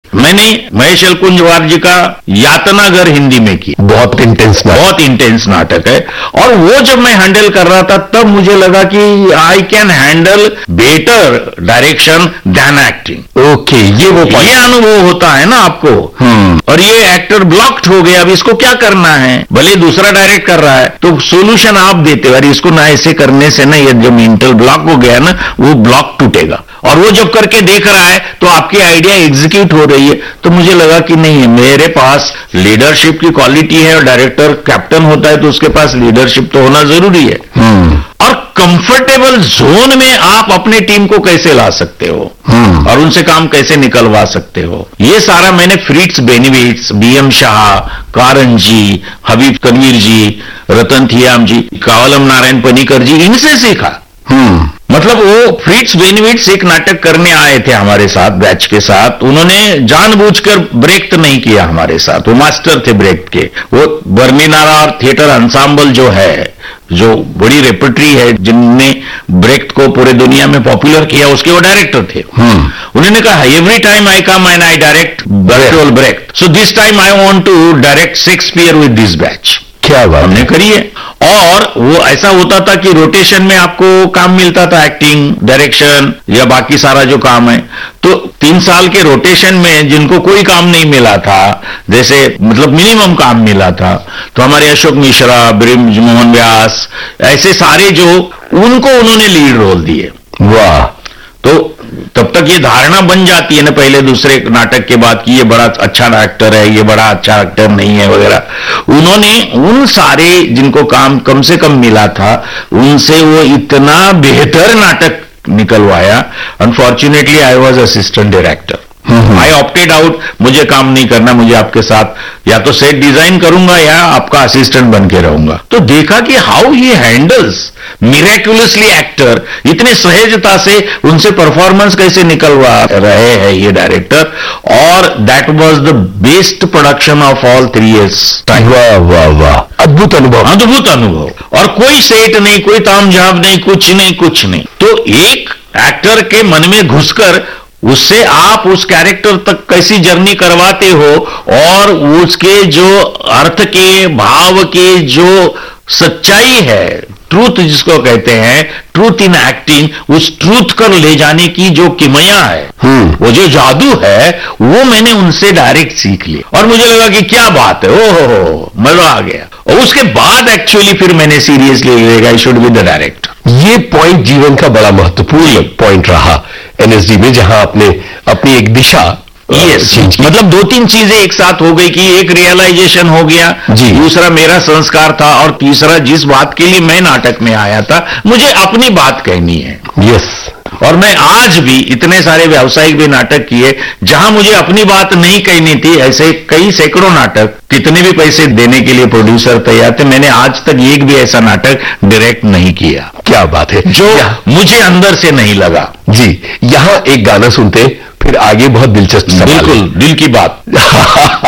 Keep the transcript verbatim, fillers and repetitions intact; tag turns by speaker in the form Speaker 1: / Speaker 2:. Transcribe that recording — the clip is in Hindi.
Speaker 1: मैंने महेश एलकुंचवार जी का यातना घर हिंदी में की,
Speaker 2: बहुत इंटेंस
Speaker 1: बहुत इंटेंस नाटक है। और वो जब मैं हैंडल कर रहा था तब मुझे लगा कि I can handle better direction then acting.
Speaker 2: Okay, ये वो
Speaker 1: ये अनुभव होता है ना आपको। और ये एक्टर ब्लॉक्ड हो गया, अब इसको क्या करना है, भले दूसरा डायरेक्ट कर रहा है तो सोल्यूशन आप देते हो, अरे इसको ना ऐसे करने से ना ये जो मेंटल ब्लॉक हो गया ना वो ब्लॉक टूटेगा। और वो जब करके देख रहा है तो आपकी आइडिया एग्जीक्यूट हो रही है। तो मुझे लगा कि नहीं, मेरे पास लीडरशिप की क्वालिटी है और डायरेक्टर कैप्टन होता है तो उसके पास लीडरशिप तो होना जरूरी है। और कंफर्टेबल जोन में आप अपने टीम को कैसे ला सकते हो और उनसे काम कैसे निकलवा सकते हो, ये सारा मैंने फ्रिट्ज बेनिविट्स, बीएम शाह, कारण जी, हबीब कबीर जी, रतन थियाम जी, कावलम नारायण पनीकर जी, इनसे सीखा। मतलब वो फ्रिट्ज बेनिविट्स एक नाटक करने आए थे हमारे साथ, बैच के साथ। उन्होंने जानबूझकर ब्रेक नहीं किया हमारे साथ, वो मास्टर थे ब्रेक के। वो बर्निनारा और थिएटर अंसाम्बल जो है, जो बड़ी रेपर्टरी है, जिनने ब्रेक को पूरे दुनिया में पॉपुलर किया, उसके वो डायरेक्टर थे। उन्होंने कहा every time I come and I direct बर्टोल Brecht, so this time I want to direct Shakespeare with this batch.
Speaker 2: क्या बात
Speaker 1: हमने करी है। और वो ऐसा होता था कि रोटेशन में आपको काम मिलता था, एक्टिंग, डायरेक्शन या बाकी सारा जो काम है। तो तीन साल के रोटेशन में जिनको कोई काम नहीं मिला था, जैसे मतलब मिनिमम काम मिला था, तो हमारे अशोक मिश्रा, ब्रिज मोहन व्यास, ऐसे सारे जो, उनको उन्होंने लीड रोल दिए।
Speaker 2: वाह।
Speaker 1: तो तब तक ये धारणा बन जाती है ना पहले दूसरे नाटक के बाद कि ये बड़ा अच्छा एक्टर है, ये बड़ा अच्छा एक्टर नहीं है वगैरह। उन्होंने उन सारे जिनको काम कम से कम मिला था, उनसे वो इतना बेहतर नाटक निकलवाया। Unfortunately I was assistant director, I opted out, मुझे काम नहीं करना, मुझे आपके साथ या तो सेट डिजाइन करूंगा या आपका असिस्टेंट बन के रहूंगा। तो देखा कि how he handles miraculously actor, इतने सहजता से उनसे परफॉर्मेंस कैसे निकलवा रहे हैं ये डायरेक्टर। और that was the best production of all three years time.
Speaker 2: वाह वाह वाह, अद्भुत अनुभव,
Speaker 1: अद्भुत अनुभव। और कोई सेट नहीं, कोई तामझाम नहीं, कुछ नहीं कुछ नहीं। तो एक एक्टर के मन में घुसकर उससे आप उस कैरेक्टर तक कैसी जर्नी करवाते हो, और उसके जो अर्थ के, भाव के जो सच्चाई है, ट्रूथ जिसको कहते हैं, ट्रूथ इन एक्टिंग, उस ट्रूथ कर ले जाने की जो किमया है, वो जो जादू है, वो मैंने उनसे डायरेक्ट सीख लिया। और मुझे लगा कि क्या बात है, ओ हो मजा आ गया। और उसके बाद एक्चुअली फिर मैंने सीरियसली लिया, I should be the director.
Speaker 2: ये पॉइंट जीवन का बड़ा महत्वपूर्ण पॉइंट रहा एनएसडी में, जहां आपने अपनी एक दिशा
Speaker 1: यस yes, मतलब दो तीन चीजें एक साथ हो गई कि एक रियलाइजेशन हो गया, दूसरा मेरा संस्कार था, और तीसरा जिस बात के लिए मैं नाटक में आया था, मुझे अपनी बात कहनी है।
Speaker 2: Yes yes.
Speaker 1: और मैं आज भी इतने सारे व्यावसायिक भी नाटक किए जहां मुझे अपनी बात नहीं कहनी थी, ऐसे कई सैकड़ों नाटक, कितने भी पैसे देने के लिए प्रोड्यूसर तैयार थे, मैंने आज तक एक भी ऐसा नाटक डायरेक्ट नहीं किया।
Speaker 2: क्या बात है,
Speaker 1: जो मुझे अंदर से नहीं लगा।
Speaker 2: जी, यहां एक गाना सुनते, फिर आगे बहुत दिलचस्प सवाल।
Speaker 1: बिल्कुल दिल की बात।